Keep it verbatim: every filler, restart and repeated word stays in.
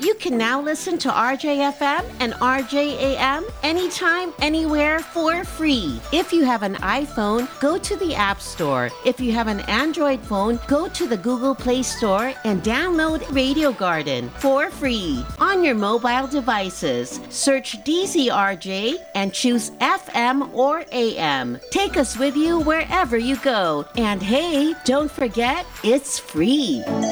You can now listen to R J F M and R J A M anytime, anywhere for free. If you have an iPhone, go to the App Store. If you have an Android phone, go to the Google Play Store and download Radio Garden for free. On your mobile devices, search D Z R J and choose F M or A M. Take us with you wherever you go. And hey, don't forget, it's free.